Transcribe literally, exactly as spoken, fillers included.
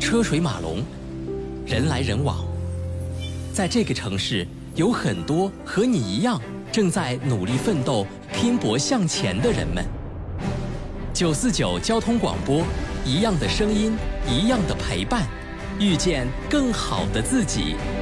车水马龙，人来人往。在这个城市，有很多和你一样正在努力奋斗、拼搏向前的人们。九四九交通广播，一样的声音，一样的陪伴，遇见更好的自己。